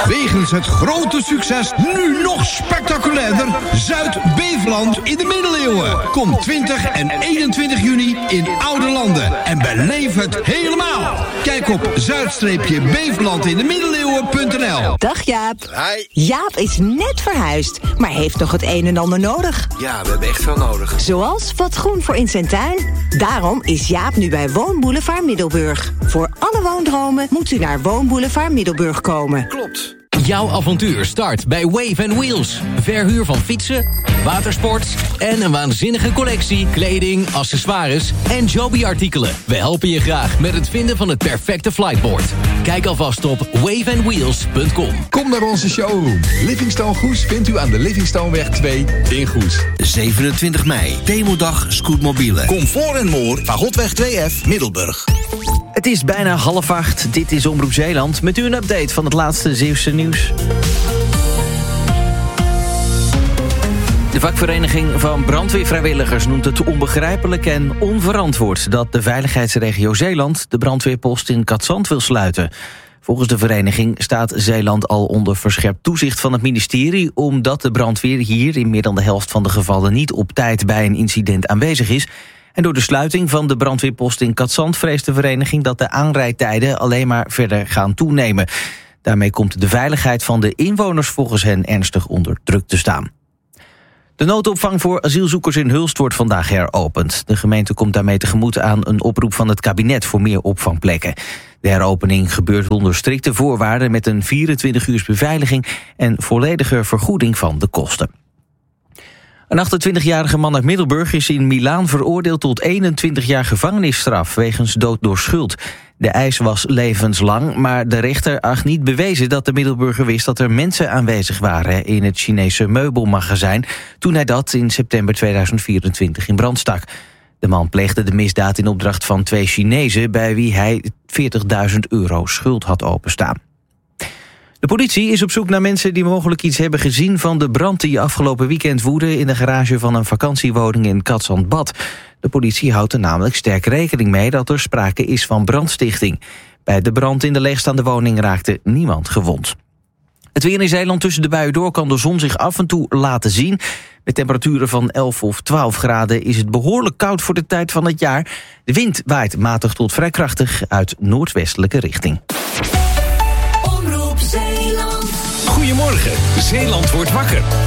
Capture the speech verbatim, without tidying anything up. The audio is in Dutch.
Wegens het grote succes nu nog spectaculairder Zuid-Beveland in de middeleeuwen. Kom twintig en eenentwintig juni in Oude Landen en beleef het helemaal. Kijk op zuid-beveland in de middeleeuwen punt n l. Dag Jaap. Hi. Jaap is net verhuisd, maar heeft nog het een en ander nodig. Ja, we hebben echt veel nodig. Zoals wat groen voor in zijn tuin. Daarom is Jaap nu bij Woonboulevard Middelburg. Voor alle woondromen moet u naar Woonboulevard Middelburg komen. Klopt. Jouw avontuur start bij Wave and Wheels. Verhuur van fietsen, watersports en een waanzinnige collectie kleding, accessoires en Joby-artikelen. We helpen je graag met het vinden van het perfecte flightboard. Kijk alvast op wave and wheels punt com. Kom naar onze showroom. Livingstone Goes vindt u aan de Livingstoneweg twee in Goes. zevenentwintig mei, Demodag Scootmobielen. Comfort en More, Vagodweg twee F, Middelburg. Het is bijna half acht. Dit is Omroep Zeeland. Met u een update van het laatste Zeeuwse nieuws. De vakvereniging van brandweervrijwilligers noemt het onbegrijpelijk en onverantwoord dat de veiligheidsregio Zeeland de brandweerpost in Katzand wil sluiten. Volgens de vereniging staat Zeeland al onder verscherpt toezicht van het ministerie, omdat de brandweer hier in meer dan de helft van de gevallen niet op tijd bij een incident aanwezig is. En door de sluiting van de brandweerpost in Katzand vreest de vereniging dat de aanrijdtijden alleen maar verder gaan toenemen. Daarmee komt de veiligheid van de inwoners volgens hen ernstig onder druk te staan. De noodopvang voor asielzoekers in Hulst wordt vandaag heropend. De gemeente komt daarmee tegemoet aan een oproep van het kabinet voor meer opvangplekken. De heropening gebeurt onder strikte voorwaarden met een vierentwintig uur beveiliging en volledige vergoeding van de kosten. Een achtentwintigjarige man uit Middelburg is in Milaan veroordeeld tot eenentwintig jaar gevangenisstraf wegens dood door schuld. De eis was levenslang, maar de rechter acht niet bewezen dat de Middelburger wist dat er mensen aanwezig waren in het Chinese meubelmagazijn toen hij dat in september tweeduizend vierentwintig in brand stak. De man pleegde de misdaad in opdracht van twee Chinezen bij wie hij veertigduizend euro schuld had openstaan. De politie is op zoek naar mensen die mogelijk iets hebben gezien van de brand die afgelopen weekend woedde in de garage van een vakantiewoning in Cadzandbad. De politie houdt er namelijk sterk rekening mee dat er sprake is van brandstichting. Bij de brand in de leegstaande woning raakte niemand gewond. Het weer in Zeeland tussen de buien door kan de zon zich af en toe laten zien. Met temperaturen van elf of twaalf graden is het behoorlijk koud voor de tijd van het jaar. De wind waait matig tot vrij krachtig uit noordwestelijke richting. Goedemorgen, Zeeland wordt wakker.